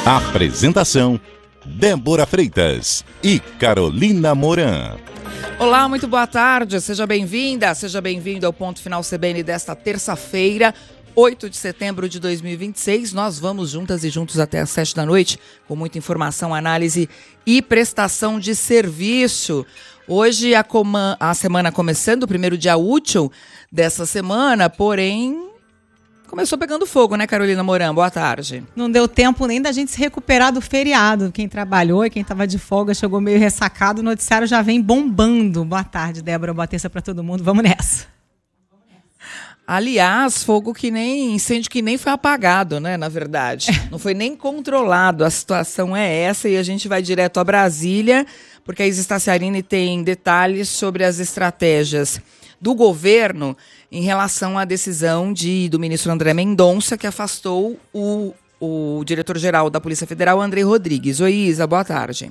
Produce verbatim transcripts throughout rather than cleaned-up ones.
Apresentação: Débora Freitas e Carolina Moran. Olá, muito boa tarde, seja bem-vinda, seja bem-vindo ao Ponto Final C B N desta terça-feira, oito de setembro de dois mil e vinte e seis. Nós vamos juntas e juntos até às sete da noite, com muita informação, análise e prestação de serviço. Hoje a, coma- a semana começando, o primeiro dia útil dessa semana, porém começou pegando fogo, né, Carolina Moran? Boa tarde. Não deu tempo nem da gente se recuperar do feriado. Quem trabalhou e quem estava de folga chegou meio ressacado, o noticiário já vem bombando. Boa tarde, Débora. Boa terça para todo mundo. Vamos nessa. Aliás, fogo que nem, incêndio que nem foi apagado, né, na verdade. Não foi nem controlado. A situação é essa e a gente vai direto a Brasília, porque a Isa Staciarini tem detalhes sobre as estratégias do governo em relação à decisão de, do ministro André Mendonça, que afastou o, o diretor-geral da Polícia Federal, Andrei Rodrigues. Oi, Isa, boa tarde.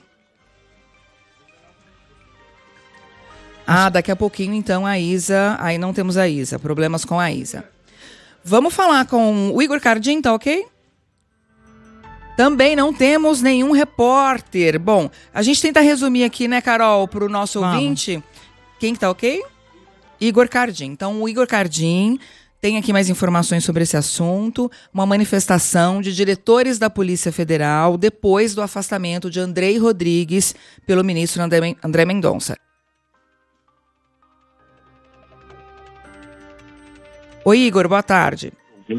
Ah, daqui a pouquinho, então, a Isa... Aí não temos a Isa, problemas com a Isa. Vamos falar com o Igor Cardim, tá ok? Também não temos nenhum repórter. Bom, a gente tenta resumir aqui, né, Carol, para o nosso Vamos. ouvinte. Quem que tá ok? Igor Cardim. Então, o Igor Cardim tem aqui mais informações sobre esse assunto. Uma manifestação de diretores da Polícia Federal depois do afastamento de Andrei Rodrigues pelo ministro André, André Mendonça. Oi, Igor, boa tarde.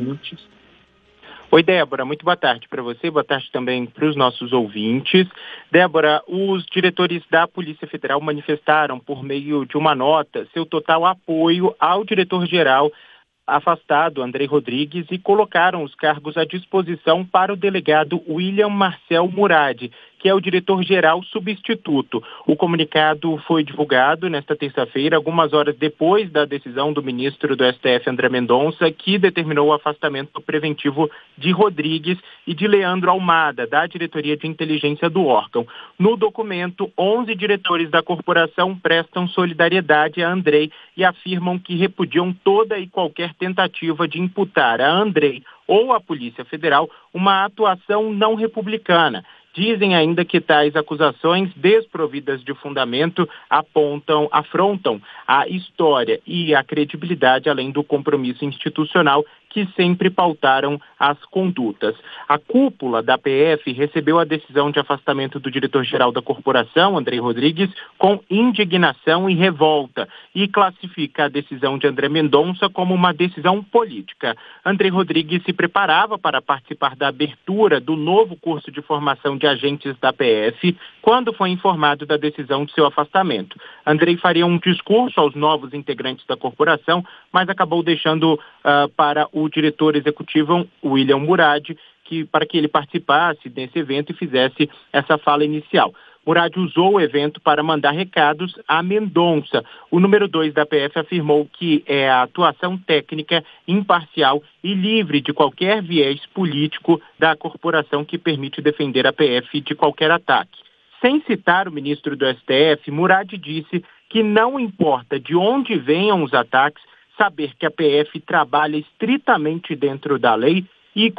Oi, Débora, muito boa tarde para você, boa tarde também para os nossos ouvintes. Débora, os diretores da Polícia Federal manifestaram por meio de uma nota seu total apoio ao diretor-geral afastado, Andrei Rodrigues, e colocaram os cargos à disposição para o delegado William Marcel Murad, que é o diretor-geral substituto. O comunicado foi divulgado nesta terça-feira, algumas horas depois da decisão do ministro do S T F, André Mendonça, que determinou o afastamento preventivo de Rodrigues e de Leandro Almada, da diretoria de inteligência do órgão. No documento, onze diretores da corporação prestam solidariedade a Andrei e afirmam que repudiam toda e qualquer tentativa de imputar a Andrei ou à Polícia Federal uma atuação não republicana. Dizem ainda que tais acusações desprovidas de fundamento apontam, afrontam a história e a credibilidade, além do compromisso institucional que sempre pautaram as condutas. A cúpula da P F recebeu a decisão de afastamento do diretor-geral da corporação, Andrei Rodrigues, com indignação e revolta e classifica a decisão de André Mendonça como uma decisão política. Andrei Rodrigues se preparava para participar da abertura do novo curso de formação de agentes da P F quando foi informado da decisão de seu afastamento. Andrei faria um discurso aos novos integrantes da corporação, mas acabou deixando uh, para o diretor executivo William Murad, que, para que ele participasse desse evento e fizesse essa fala inicial. Murad usou o evento para mandar recados a Mendonça. O número dois da P F afirmou que é a atuação técnica, imparcial e livre de qualquer viés político da corporação que permite defender a P F de qualquer ataque. Sem citar o ministro do S T F, Murad disse que não importa de onde venham os ataques, saber que a P F trabalha estritamente dentro da lei e...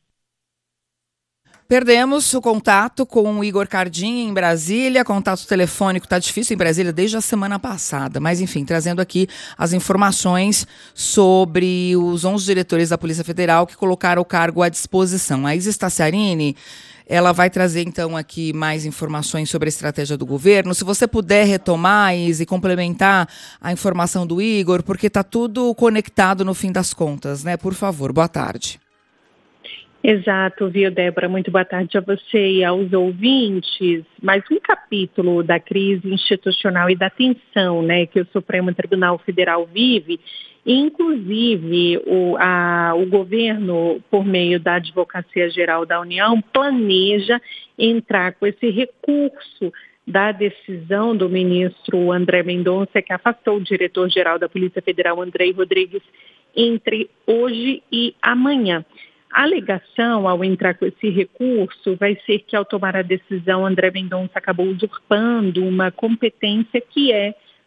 Perdemos o contato com o Igor Cardim em Brasília. Contato telefônico está difícil em Brasília desde a semana passada. Mas, enfim, trazendo aqui as informações sobre os onze diretores da Polícia Federal que colocaram o cargo à disposição. A Isa Staciarini, ela vai trazer, então, aqui mais informações sobre a estratégia do governo. Se você puder retomar, Isa, e complementar a informação do Igor, porque está tudo conectado no fim das contas, né? Por favor, boa tarde. Exato, viu, Débora? Muito boa tarde a você e aos ouvintes. Mais um capítulo da crise institucional e da tensão, né, que o Supremo Tribunal Federal vive. Inclusive, o, a, o governo, por meio da Advocacia Geral da União, planeja entrar com esse recurso da decisão do ministro André Mendonça, que afastou o diretor-geral da Polícia Federal, Andrei Rodrigues, entre hoje e amanhã. A alegação, ao entrar com esse recurso, vai ser que, ao tomar a decisão, André Mendonça acabou usurpando uma competência que é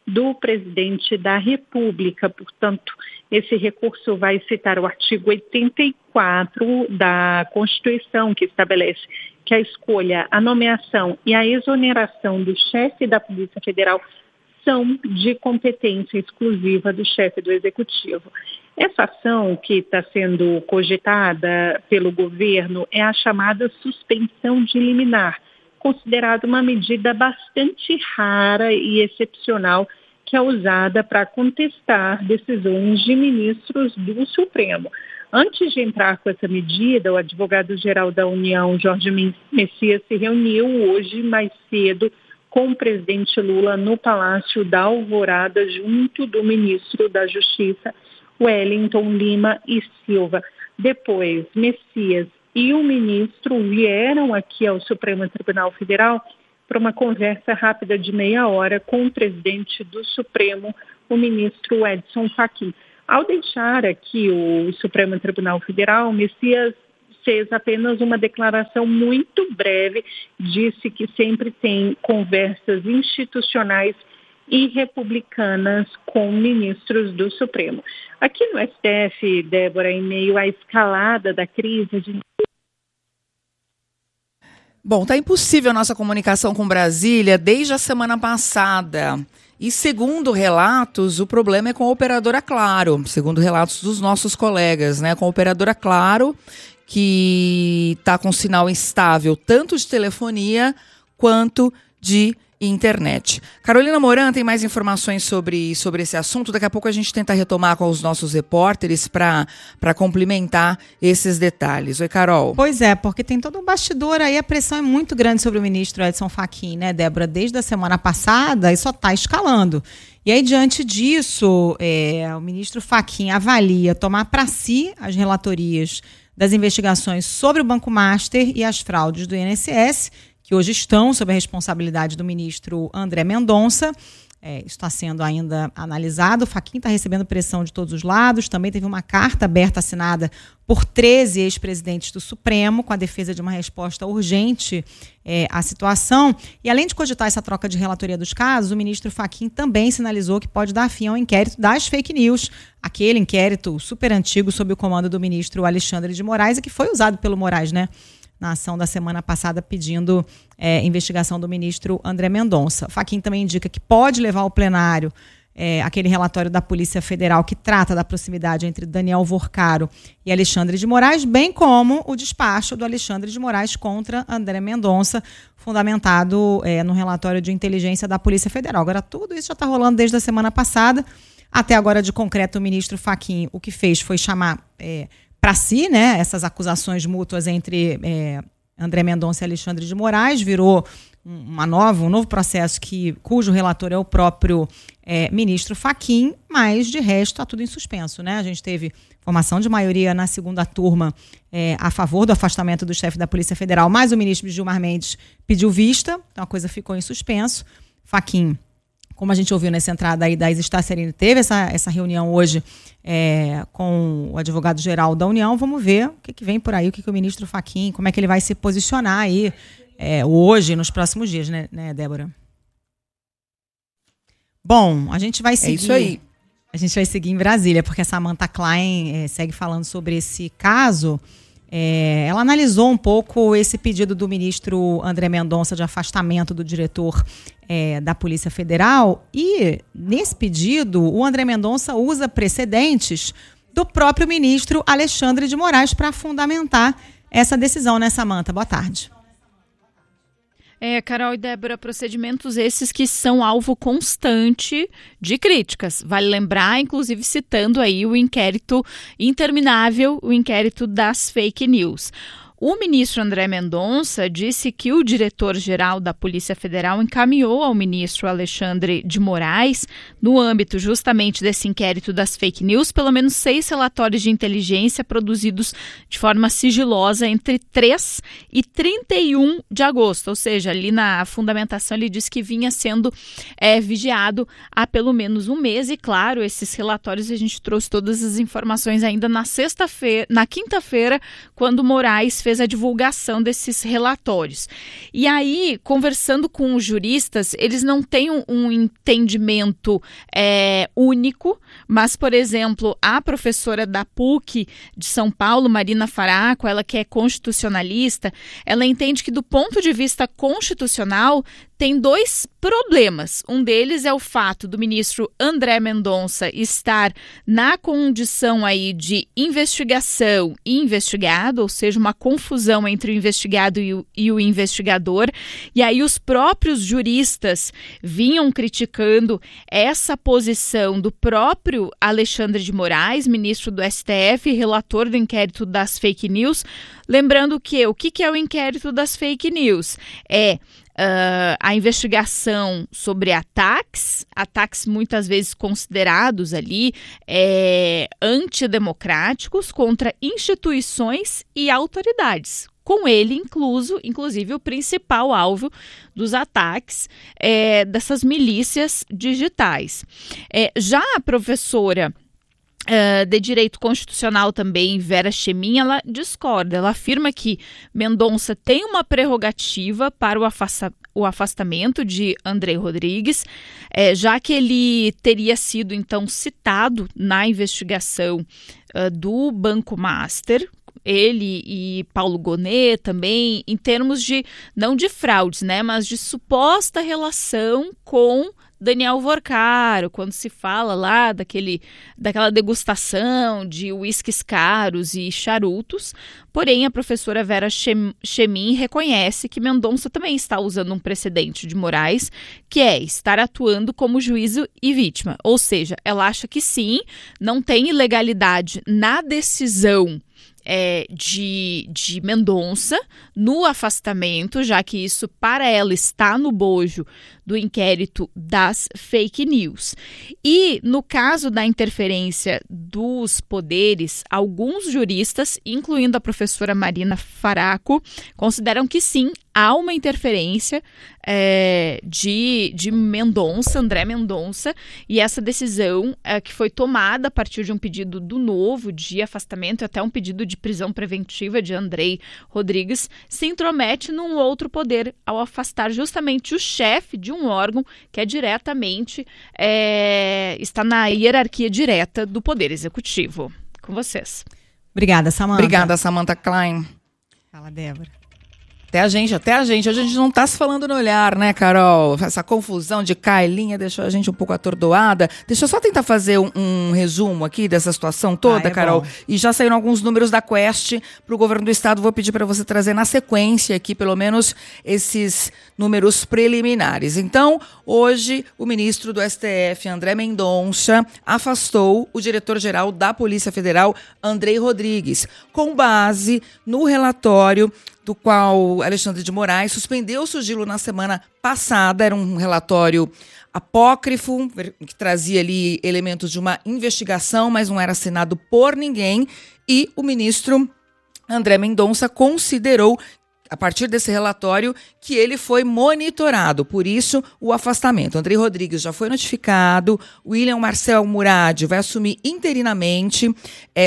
do presidente da República. Portanto, esse recurso vai citar o artigo oitenta e quatro da Constituição, que estabelece que a escolha, a nomeação e a exoneração do chefe da Polícia Federal são de competência exclusiva do chefe do Executivo. Essa ação que está sendo cogitada pelo governo é a chamada suspensão de liminar, considerada uma medida bastante rara e excepcional que é usada para contestar decisões de ministros do Supremo. Antes de entrar com essa medida, o advogado-geral da União, Jorge Messias, se reuniu hoje mais cedo com o presidente Lula no Palácio da Alvorada, junto do ministro da Justiça, Wellington Lima e Silva. Depois, Messias e o ministro vieram aqui ao Supremo Tribunal Federal para uma conversa rápida de meia hora com o presidente do Supremo, o ministro Edson Fachin. Ao deixar aqui o Supremo Tribunal Federal, Messias fez apenas uma declaração muito breve, disse que sempre tem conversas institucionais e republicanas com ministros do Supremo. Aqui no S T F, Débora, em meio à escalada da crise, a gente... Bom, tá impossível a nossa comunicação com Brasília desde a semana passada. E segundo relatos, o problema é com a operadora Claro, segundo relatos dos nossos colegas, né? Com a operadora Claro, que está com sinal instável tanto de telefonia quanto de internet. Carolina Moran tem mais informações sobre, sobre esse assunto. Daqui a pouco a gente tenta retomar com os nossos repórteres para para complementar esses detalhes. Oi, Carol. Pois é, porque tem todo um bastidor aí, a pressão é muito grande sobre o ministro Edson Fachin, né, Débora? Desde a semana passada e só está escalando. E aí, diante disso, é, o ministro Fachin avalia tomar para si as relatorias das investigações sobre o Banco Master e as fraudes do I N S S, que hoje estão sob a responsabilidade do ministro André Mendonça. É, está sendo ainda analisado. O Fachin está recebendo pressão de todos os lados. Também teve uma carta aberta assinada por treze ex-presidentes do Supremo, com a defesa de uma resposta urgente é, à situação. E além de cogitar essa troca de relatoria dos casos, o ministro Fachin também sinalizou que pode dar fim ao inquérito das fake news, aquele inquérito super antigo sob o comando do ministro Alexandre de Moraes, e que foi usado pelo Moraes, né, na ação da semana passada, pedindo é, investigação do ministro André Mendonça. Fachin também indica que pode levar ao plenário é, aquele relatório da Polícia Federal que trata da proximidade entre Daniel Vorcaro e Alexandre de Moraes, bem como o despacho do Alexandre de Moraes contra André Mendonça, fundamentado é, no relatório de inteligência da Polícia Federal. Agora, tudo isso já está rolando desde a semana passada. Até agora, de concreto, o ministro Fachin o que fez foi chamar... É, para si, né, essas acusações mútuas entre é, André Mendonça e Alexandre de Moraes, virou uma nova, um novo processo que, cujo relator é o próprio é, ministro Fachin, mas de resto está tudo em suspenso, né? A gente teve formação de maioria na segunda turma é, a favor do afastamento do chefe da Polícia Federal, mas o ministro Gilmar Mendes pediu vista, então a coisa ficou em suspenso. Fachin, como a gente ouviu nessa entrada aí da Isis Tasserini, teve essa, essa reunião hoje é, com o advogado-geral da União. Vamos ver o que, que vem por aí, o que, que o ministro Fachin, como é que ele vai se posicionar aí é, hoje, nos próximos dias, né, né, Débora? Bom, a gente vai seguir... É isso aí. A gente vai seguir em Brasília, porque a Samantha Klein é, segue falando sobre esse caso. É, ela analisou um pouco esse pedido do ministro André Mendonça de afastamento do diretor é, da Polícia Federal, e nesse pedido o André Mendonça usa precedentes do próprio ministro Alexandre de Moraes para fundamentar essa decisão, né, Samantha? Boa tarde. É, Carol e Débora, procedimentos esses que são alvo constante de críticas. Vale lembrar, inclusive citando aí o inquérito interminável, o inquérito das fake news. O ministro André Mendonça disse que o diretor-geral da Polícia Federal encaminhou ao ministro Alexandre de Moraes, no âmbito justamente desse inquérito das fake news, pelo menos seis relatórios de inteligência produzidos de forma sigilosa entre três e trinta e um de agosto. Ou seja, ali na fundamentação ele disse que vinha sendo é, vigiado há pelo menos um mês. E claro, esses relatórios a gente trouxe todas as informações ainda na sexta-feira, na quinta-feira, quando Moraes fez a divulgação desses relatórios. E aí, conversando com os juristas, eles não têm um, um entendimento é, único, mas, por exemplo, a professora da P U C de São Paulo, Marina Faraco, ela que é constitucionalista, ela entende que do ponto de vista constitucional tem dois problemas. Um deles é o fato do ministro André Mendonça estar na condição aí de investigação e investigado, ou seja, uma confusão entre o investigado e o, e o investigador. E aí os próprios juristas vinham criticando essa posição do próprio Alexandre de Moraes, ministro do S T F, relator do inquérito das fake news. Lembrando que o que, que é o inquérito das fake news? É Uh, a investigação sobre ataques, ataques muitas vezes considerados ali é, antidemocráticos contra instituições e autoridades. Com ele incluso, inclusive, o principal alvo dos ataques é, dessas milícias digitais. É, já a professora Uh, de Direito Constitucional também, Vera Chemin, ela discorda. Ela afirma que Mendonça tem uma prerrogativa para o, afasta- o afastamento de André Rodrigues, é, já que ele teria sido, então, citado na investigação uh, do Banco Master, ele e Paulo Gonet também, em termos de, não de fraudes, né, mas de suposta relação com Daniel Vorcaro, quando se fala lá daquele, daquela degustação de uísques caros e charutos. Porém, a professora Vera Chemin reconhece que Mendonça também está usando um precedente de Moraes, que é estar atuando como juízo e vítima. Ou seja, ela acha que sim, não tem ilegalidade na decisão É, de, de Mendonça no afastamento, já que isso para ela está no bojo do inquérito das fake news. E no caso da interferência dos poderes, alguns juristas, incluindo a professora Marina Faraco, consideram que sim, há uma interferência é, de, de Mendonça, André Mendonça, e essa decisão é, que foi tomada a partir de um pedido do Novo de afastamento e até um pedido de prisão preventiva de André Rodrigues, se intromete num outro poder ao afastar justamente o chefe de um órgão que é diretamente, é, está na hierarquia direta do Poder Executivo. Com vocês. Obrigada, Samantha. Obrigada, Samantha Klein. Fala, Débora. Até a gente, até a gente. A gente não tá se falando no olhar, né, Carol? Essa confusão de cá e linha deixou a gente um pouco atordoada. Deixa eu só tentar fazer um, um resumo aqui dessa situação toda, ah, é Carol. Bom. E já saíram alguns números da Quest para o governo do estado. Vou pedir para você trazer na sequência aqui, pelo menos, esses números preliminares. Então, hoje, o ministro do S T F, André Mendonça, afastou o diretor-geral da Polícia Federal, André Rodrigues, com base no relatório do qual Alexandre de Moraes suspendeu o sigilo na semana passada. Era um relatório apócrifo, que trazia ali elementos de uma investigação, mas não era assinado por ninguém. E o ministro André Mendonça considerou, a partir desse relatório, que ele foi monitorado, por isso o afastamento. André Rodrigues já foi notificado, William Marcel Murad vai assumir interinamente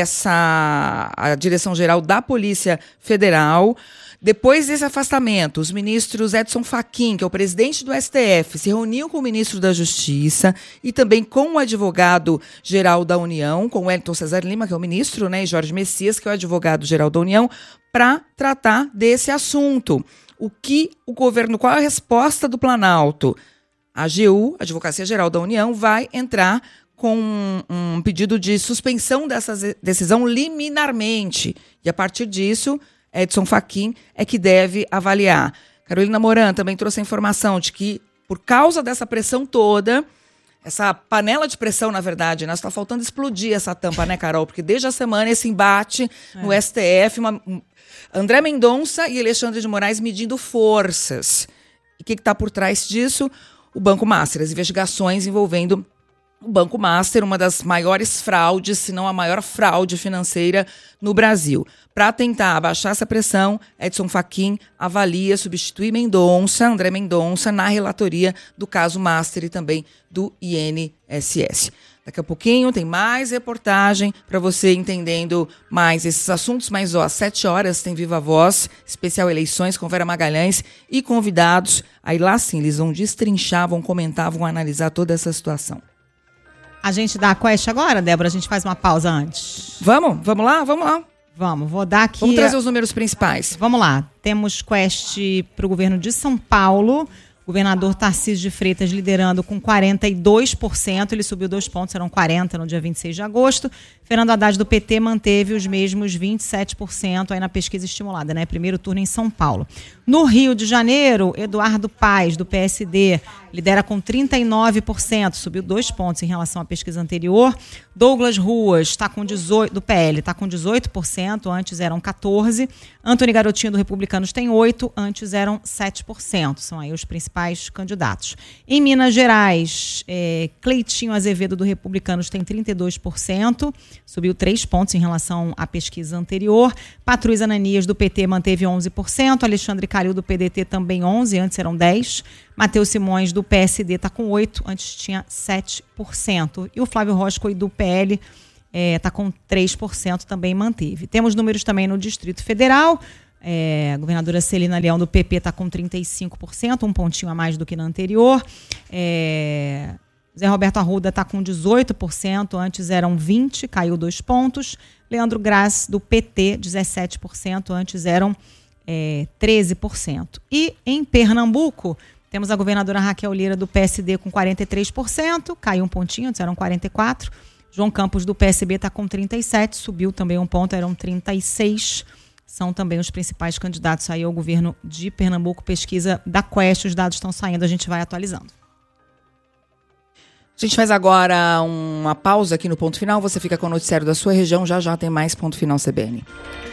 essa, a direção-geral da Polícia Federal. Depois desse afastamento, os ministros Edson Fachin, que é o presidente do S T F, se reuniu com o ministro da Justiça e também com o advogado-geral da União, com o Wellington Cesar Lima, que é o ministro, né, e Jorge Messias, que é o advogado-geral da União, para tratar desse assunto. O que o governo, qual é a resposta do Planalto? A A G U, Advocacia Geral da União, vai entrar com um, um pedido de suspensão dessa decisão liminarmente. E a partir disso, Edson Fachin é que deve avaliar. Carolina Moran também trouxe a informação de que, por causa dessa pressão toda, essa panela de pressão, na verdade, né? Está faltando explodir essa tampa, né, Carol? Porque desde a semana esse embate é. no S T F, uma, um, André Mendonça e Alexandre de Moraes medindo forças. E o que está por trás disso? O Banco Master, as investigações envolvendo o Banco Master, uma das maiores fraudes, se não a maior fraude financeira no Brasil. Para tentar abaixar essa pressão, Edson Fachin avalia substituir Mendonça, André Mendonça, na relatoria do caso Master e também do I N S S. Daqui a pouquinho tem mais reportagem para você entendendo mais esses assuntos. Mas, ó, às sete horas tem Viva Voz, especial eleições com Vera Magalhães e convidados. Aí lá sim, eles vão destrinchar, vão comentar, vão analisar toda essa situação. A gente dá a quest agora, Débora? A gente faz uma pausa antes. Vamos? Vamos lá? Vamos lá. Vamos, vou dar aqui... Vamos trazer os números principais. Vamos lá. Temos quest para o governo de São Paulo. Governador Tarcísio de Freitas liderando com quarenta e dois por cento. Ele subiu dois pontos, eram quarenta no dia vinte e seis de agosto. Fernando Haddad do P T manteve os mesmos vinte e sete por cento aí na pesquisa estimulada, né? Primeiro turno em São Paulo. No Rio de Janeiro, Eduardo Paes, do P S D, lidera com trinta e nove por cento, subiu dois pontos em relação à pesquisa anterior. Douglas Ruas, tá com dezoito, do P L, está com dezoito por cento, antes eram quatorze por cento. Antony Garotinho, do Republicanos, tem oito por cento, antes eram sete por cento. São aí os principais candidatos. Em Minas Gerais, é, Cleitinho Azevedo, do Republicanos, tem trinta e dois por cento, subiu três pontos em relação à pesquisa anterior. Patrus Ananias, do P T, manteve onze por cento. Alexandre Calil, do P D T, também onze por cento, antes eram dez por cento. Matheus Simões, do P S D, está com oito por cento, antes tinha sete por cento. E o Flávio Roscoe, do P L, está é, com três por cento, também manteve. Temos números também no Distrito Federal. É, a governadora Celina Leão, do P P, está com trinta e cinco por cento, um pontinho a mais do que na anterior. É, Zé Roberto Arruda está com dezoito por cento, antes eram vinte por cento, caiu dois pontos. Leandro Graz, do P T, dezessete por cento, antes eram é, treze por cento. E em Pernambuco, temos a governadora Raquel Lira, do P S D, com quarenta e três por cento, caiu um pontinho, antes eram quarenta e quatro por cento. João Campos, do P S B, está com trinta e sete por cento, subiu também um ponto, eram trinta e seis por cento. São também os principais candidatos aí ao governo de Pernambuco. Pesquisa da Quest, os dados estão saindo, a gente vai atualizando. A gente faz agora uma pausa aqui no Ponto Final. Você fica com o noticiário da sua região. Já já tem mais Ponto Final C B N.